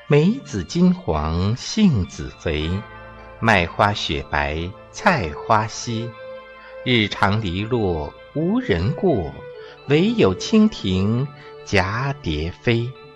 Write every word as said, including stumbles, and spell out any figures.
梅子金黄杏子肥，麦花雪白菜花稀。日长篱落无人过，惟有蜻蜓蛱蝶飞。